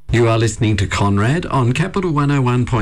You are listening to Conrad on Capital 101.9.